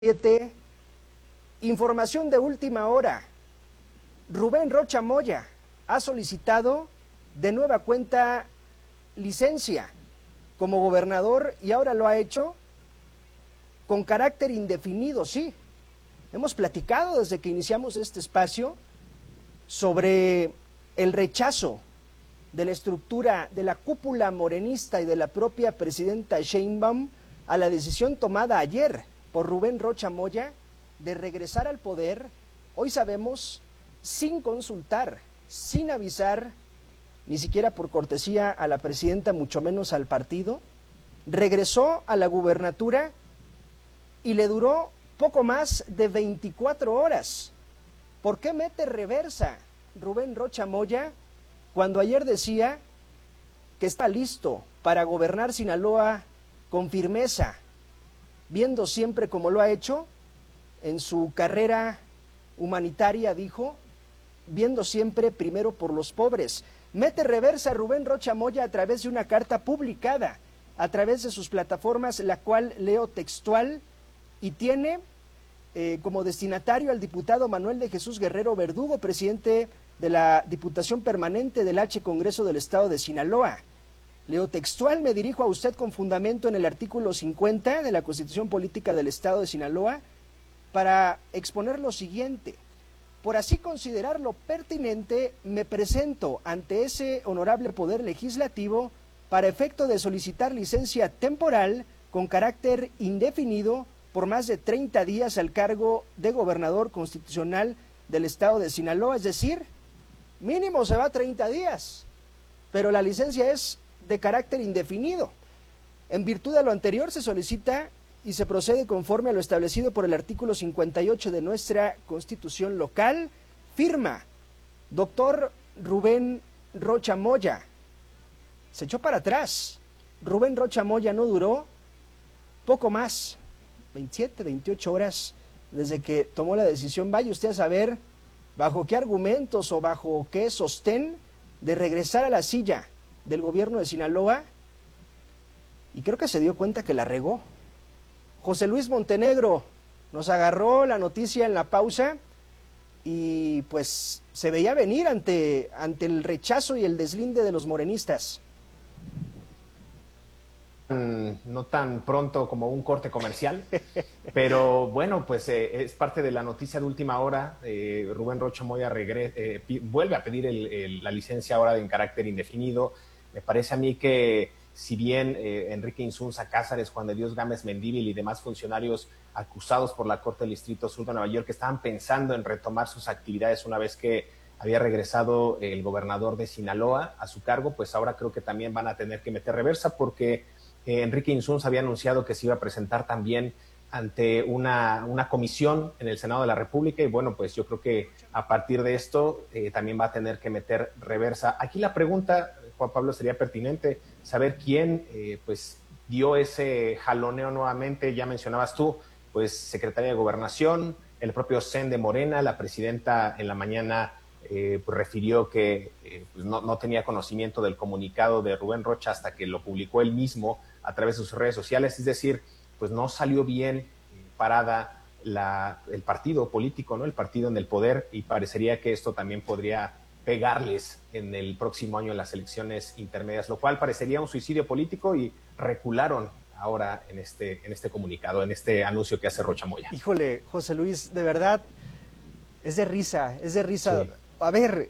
7, información de última hora. Rubén Rocha Moya ha solicitado de nueva cuenta licencia como gobernador y ahora lo ha hecho con carácter indefinido, sí. Hemos platicado desde que iniciamos este espacio sobre el rechazo de la estructura de la cúpula morenista y de la propia presidenta Sheinbaum a la decisión tomada ayer por Rubén Rocha Moya de regresar al poder, hoy sabemos, sin consultar, sin avisar, ni siquiera por cortesía a la presidenta, mucho menos al partido, regresó a la gubernatura y le duró poco más de 24 horas. ¿Por qué mete reversa Rubén Rocha Moya cuando ayer decía que está listo para gobernar Sinaloa con firmeza, viendo siempre como lo ha hecho en su carrera humanitaria, dijo, viendo siempre primero por los pobres? Mete reversa Rubén Rocha Moya a través de una carta publicada a través de sus plataformas, la cual leo textual, y tiene como destinatario al diputado Manuel de Jesús Guerrero Verdugo, presidente de la Diputación Permanente del H Congreso del Estado de Sinaloa. Leo textual: me dirijo a usted con fundamento en el artículo 50 de la Constitución Política del Estado de Sinaloa para exponer lo siguiente. Por así considerarlo pertinente, me presento ante ese honorable poder legislativo para efecto de solicitar licencia temporal con carácter indefinido por más de 30 días al cargo de gobernador constitucional del Estado de Sinaloa. Es decir, mínimo se va 30 días, pero la licencia es de carácter indefinido. En virtud de lo anterior, se solicita y se procede conforme a lo establecido por el artículo 58 de nuestra Constitución local. Firma, doctor Rubén Rocha Moya. Se echó para atrás. Rubén Rocha Moya no duró poco más, 27, 28 horas desde que tomó la decisión. Vaya usted a saber bajo qué argumentos o bajo qué sostén de regresar a la silla del gobierno de Sinaloa, y creo que se dio cuenta que la regó. José Luis Montenegro nos agarró la noticia en la pausa y pues se veía venir ante el rechazo y el deslinde de los morenistas. No tan pronto como un corte comercial, pero bueno, pues es parte de la noticia de última hora. Rubén Rocha Moya vuelve a pedir la licencia ahora en carácter indefinido. Me parece a mí que si bien Enrique Insunza Cázares, Juan de Dios Gámez Mendívil y demás funcionarios acusados por la Corte del Distrito Sur de Nueva York estaban pensando en retomar sus actividades una vez que había regresado el gobernador de Sinaloa a su cargo, pues ahora creo que también van a tener que meter reversa porque Enrique Insunza había anunciado que se iba a presentar también ante una comisión en el Senado de la República y bueno, pues yo creo que a partir de esto también va a tener que meter reversa. Aquí la pregunta, Juan Pablo, sería pertinente saber quién pues dio ese jaloneo nuevamente. Ya mencionabas tú, pues Secretaría de Gobernación, el propio CEN de Morena, la presidenta en la mañana pues refirió que pues no tenía conocimiento del comunicado de Rubén Rocha hasta que lo publicó él mismo a través de sus redes sociales, es decir, pues no salió bien parada el partido político, ¿no? El partido en el poder, y parecería que esto también podría pegarles en el próximo año en las elecciones intermedias, lo cual parecería un suicidio político y recularon ahora en este comunicado, en este anuncio que hace Rocha Moya. Híjole, José Luis, de verdad, es de risa, es de risa. Sí. A ver,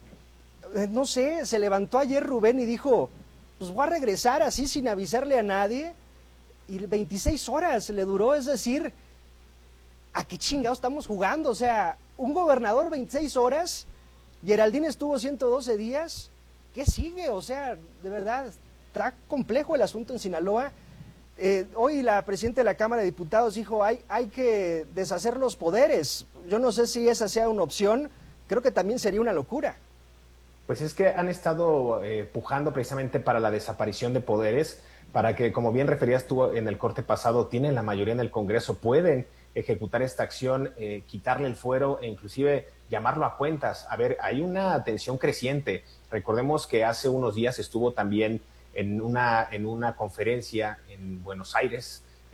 no sé, se levantó ayer Rubén y dijo, pues voy a regresar así sin avisarle a nadie, y 26 horas le duró, es decir, ¿a qué chingados estamos jugando? O sea, un gobernador 26 horas, Geraldine estuvo 112 días, ¿qué sigue? O sea, de verdad, está complejo el asunto en Sinaloa. Hoy la presidenta de la Cámara de Diputados dijo, hay que deshacer los poderes. Yo no sé si esa sea una opción, creo que también sería una locura. Pues es que han estado pujando precisamente para la desaparición de poderes, para que, como bien referías tú en el corte pasado, tienen la mayoría en el Congreso, pueden ejecutar esta acción, quitarle el fuero e inclusive llamarlo a cuentas. A ver, hay una tensión creciente. Recordemos que hace unos días estuvo también en una conferencia en Buenos Aires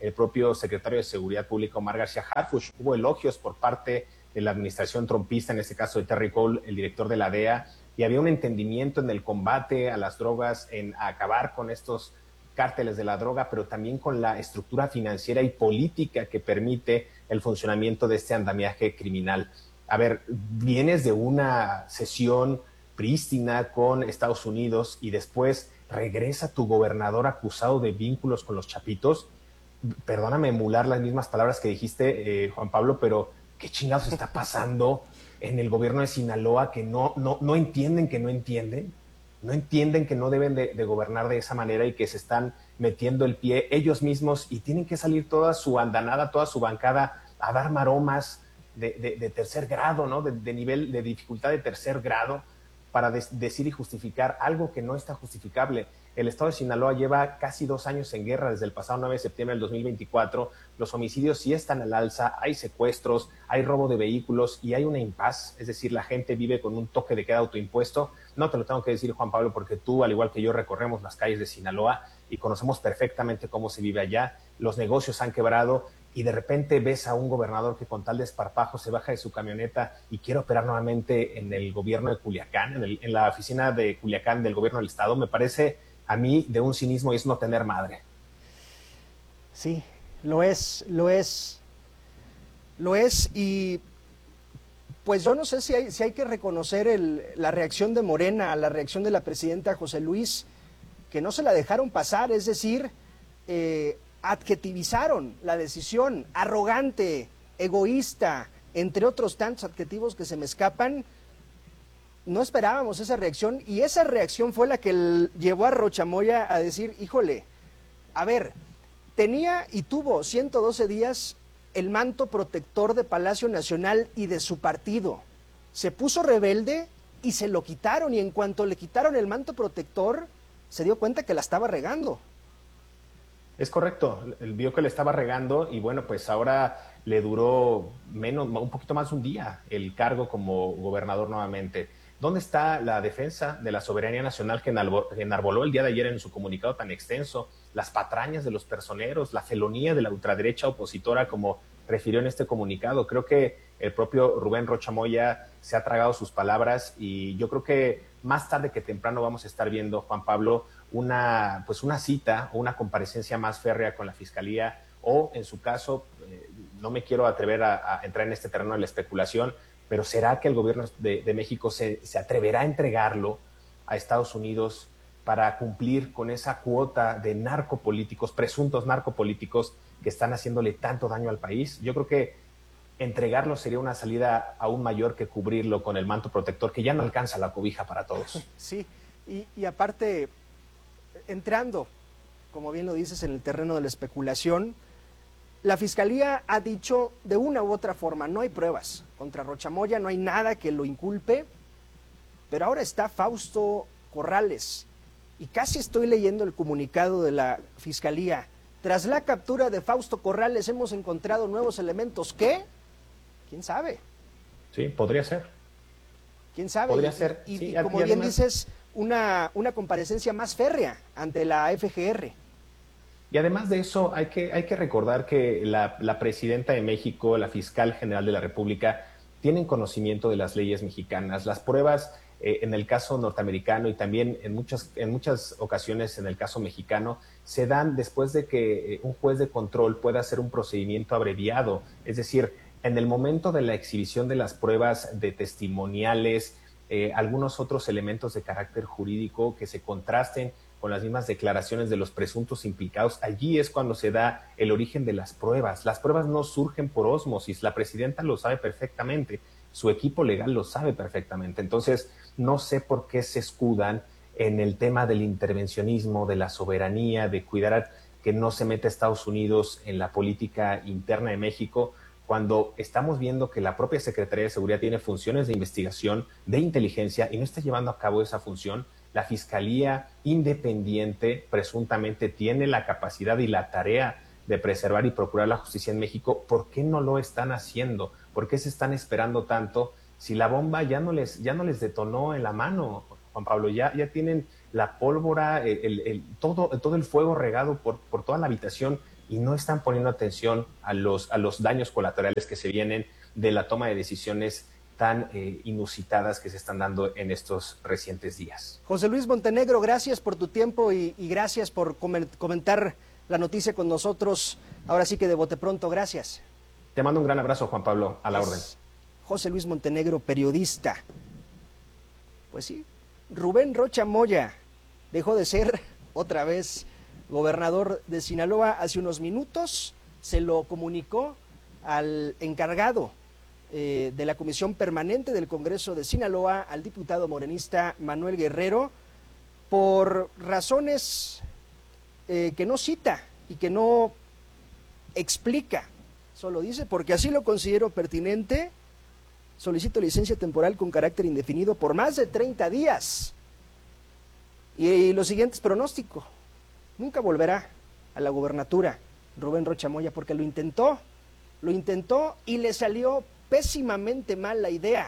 el propio secretario de Seguridad Pública, Omar García Harfuch. Hubo elogios por parte de la administración trumpista, en este caso de Terry Cole, el director de la DEA, y había un entendimiento en el combate a las drogas, en acabar con estos cárteles de la droga, pero también con la estructura financiera y política que permite el funcionamiento de este andamiaje criminal. A ver, vienes de una sesión prístina con Estados Unidos y después regresa tu gobernador acusado de vínculos con los chapitos. Perdóname emular las mismas palabras que dijiste, Juan Pablo, pero ¿qué chingados está pasando en el gobierno de Sinaloa que no entienden que no entienden? No entienden que no deben de gobernar de esa manera y que se están metiendo el pie ellos mismos y tienen que salir toda su andanada, toda su bancada a dar maromas de tercer grado, ¿no? De nivel de dificultad de tercer grado para decir y justificar algo que no está justificable. El estado de Sinaloa lleva casi 2 años en guerra desde el pasado 9 de septiembre del 2024. Los homicidios sí están al alza, hay secuestros, hay robo de vehículos y hay una impas, es decir, la gente vive con un toque de queda autoimpuesto. No te lo tengo que decir, Juan Pablo, porque tú, al igual que yo, recorremos las calles de Sinaloa y conocemos perfectamente cómo se vive allá. Los negocios han quebrado y de repente ves a un gobernador que con tal desparpajo se baja de su camioneta y quiere operar nuevamente en el gobierno de Culiacán, en la oficina de Culiacán del gobierno del estado. Me parece a mí de un cinismo y es no tener madre. Sí, lo es y pues yo no sé si hay que reconocer la reacción de Morena, la reacción de la presidenta José Luis, que no se la dejaron pasar, es decir, adjetivizaron la decisión, arrogante, egoísta, entre otros tantos adjetivos que se me escapan. No esperábamos esa reacción y esa reacción fue la que llevó a Rocha Moya a decir, híjole, a ver, tenía y tuvo 112 días el manto protector de Palacio Nacional y de su partido. Se puso rebelde y se lo quitaron y en cuanto le quitaron el manto protector, se dio cuenta que la estaba regando. Es correcto, vio que le estaba regando y bueno, pues ahora le duró un poquito más de un día el cargo como gobernador nuevamente. ¿Dónde está la defensa de la soberanía nacional que enarboló el día de ayer en su comunicado tan extenso? Las patrañas de los personeros, la felonía de la ultraderecha opositora, como refirió en este comunicado. Creo que el propio Rubén Rocha Moya se ha tragado sus palabras y yo creo que más tarde que temprano vamos a estar viendo, Juan Pablo, una cita o una comparecencia más férrea con la Fiscalía o, en su caso, no me quiero atrever a entrar en este terreno de la especulación, pero ¿será que el gobierno de México se atreverá a entregarlo a Estados Unidos para cumplir con esa cuota de narcopolíticos, presuntos narcopolíticos que están haciéndole tanto daño al país? Yo creo que entregarlo sería una salida aún mayor que cubrirlo con el manto protector, que ya no alcanza la cobija para todos. Sí, y aparte, entrando, como bien lo dices, en el terreno de la especulación, la Fiscalía ha dicho de una u otra forma, no hay pruebas contra Rocha Moya, no hay nada que lo inculpe, pero ahora está Fausto Corrales, y casi estoy leyendo el comunicado de la Fiscalía. Tras la captura de Fausto Corrales hemos encontrado nuevos elementos. ¿Qué? ¿Quién sabe? Sí, podría ser. ¿Quién sabe? Podría ser. Y sí, como bien dices, una comparecencia más férrea ante la FGR. Y además de eso, hay que recordar que la presidenta de México, la fiscal general de la República, tienen conocimiento de las leyes mexicanas. Las pruebas en el caso norteamericano y también en muchas ocasiones en el caso mexicano se dan después de que un juez de control pueda hacer un procedimiento abreviado. Es decir, en el momento de la exhibición de las pruebas de testimoniales, algunos otros elementos de carácter jurídico que se contrasten con las mismas declaraciones de los presuntos implicados, allí es cuando se da el origen de las pruebas. Las pruebas no surgen por ósmosis, la presidenta lo sabe perfectamente, su equipo legal lo sabe perfectamente. Entonces, no sé por qué se escudan en el tema del intervencionismo, de la soberanía, de cuidar que no se meta Estados Unidos en la política interna de México, cuando estamos viendo que la propia Secretaría de Seguridad tiene funciones de investigación, de inteligencia, y no está llevando a cabo esa función. La Fiscalía independiente presuntamente tiene la capacidad y la tarea de preservar y procurar la justicia en México. ¿Por qué no lo están haciendo? ¿Por qué se están esperando tanto? Si la bomba ya no les detonó en la mano, Juan Pablo, ya tienen la pólvora, todo el fuego regado por toda la habitación y no están poniendo atención a los daños colaterales que se vienen de la toma de decisiones tan inusitadas que se están dando en estos recientes días. José Luis Montenegro, gracias por tu tiempo y gracias por comentar la noticia con nosotros. Ahora sí que de bote pronto, gracias. Te mando un gran abrazo, Juan Pablo, a la orden. José Luis Montenegro, periodista. Pues sí, Rubén Rocha Moya dejó de ser otra vez gobernador de Sinaloa hace unos minutos. Se lo comunicó al encargado de la Comisión Permanente del Congreso de Sinaloa, al diputado morenista Manuel Guerrero, por razones que no cita y que no explica. Solo dice, porque así lo considero pertinente, solicito licencia temporal con carácter indefinido por más de 30 días. Y lo siguiente es pronóstico. Nunca volverá a la gobernatura Rubén Rocha Moya porque lo intentó y le salió pésimamente mal la idea.